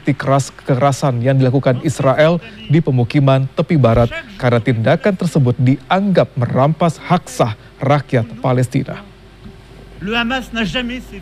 mengkritik keras kekerasan yang dilakukan Israel di pemukiman tepi barat karena tindakan tersebut dianggap merampas hak sah rakyat Palestina.